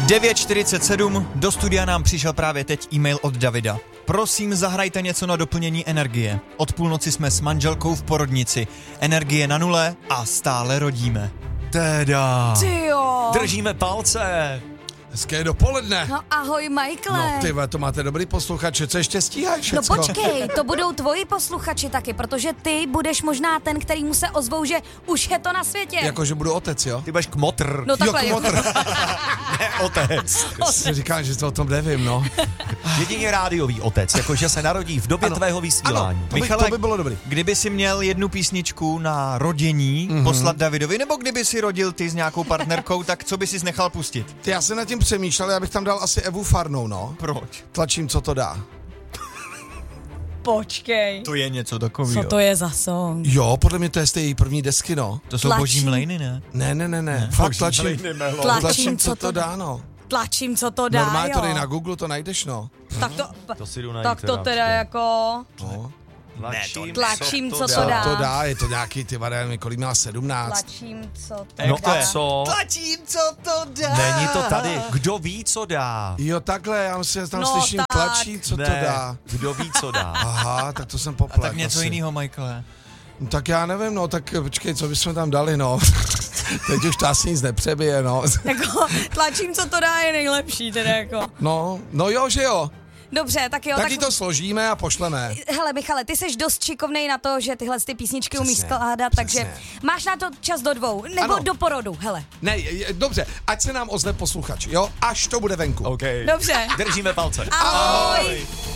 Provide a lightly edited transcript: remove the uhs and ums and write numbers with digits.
9:47, do studia nám přišel právě teď e-mail od Davida. Prosím, zahrajte něco na doplnění energie. Od půlnoci jsme s manželkou v porodnici. Energie na nule a stále rodíme. Teda. Tyjo. Držíme palce. Hezké dopoledne. No ahoj, Michaele. No ty, to máte dobrý posluchače, co ještě stíháš No všecko? počkej, to budou tvoji posluchači taky, protože ty budeš možná ten, který mu se ozvou, že už je to na světě. Jakože budu otec, jo? Ty budeš kmotr. No takhle. kmotr. Ne, otec. Si říkám, že to o tom nevím, no. Jedině rádiový otec, jakože se narodí v době tvého vysílání. Ano, Michale, to by bylo dobrý. Kdyby si měl jednu písničku na rodění poslat Davidovi, nebo kdyby si rodil ty s nějakou partnerkou, tak co by si nechal pustit? Ty, já jsem nad tím přemýšlel, já bych tam dal asi Evu Farnou, no. Proč? Tlačím, co to dá. Počkej. To je něco takového. Co to je za song? Jo, podle mě to je z té její první desky, no. To jsou Tlačím. boží mlejny, ne? Ne. Fakt tlačím, Tlačím, co to dá, no. Tlačím, co to dá, Normálně jo. to dej na Google, to najdeš, no. To si jdu najít. Tak to teda jako... No. Tlačím, co to Co dá. to dá, je to nějaký, ty varianty, kolik měla 17. Tlačím, co to No dá. a co? Tlačím, co to dá. Není to tady. Kdo ví, co dá? Jo, takhle, já myslím, že tam No slyším tak. tlačí, co to dá. Kdo ví, co dá? Aha, tak to jsem A poplet. tak něco asi. jiného, Michaele. No, tak já nevím, no, tak počkej, co bychom tam dali, no. Teď už to asi nic nepřebije, no. Jako, tlačím, co to dá, je nejlepší, teda jako. No jo, že jo. Dobře, tak jo. Taky to složíme a pošleme. Hele, Michale, ty jsi dost šikovnej na to, že tyhle ty písničky umíš Přesně, skládat, takže máš na to čas do 2, nebo Ano. do porodu, hele. Ne, dobře, ať se nám ozve posluchač, jo, až to bude venku. OK. Dobře. Držíme palce. Ahoj.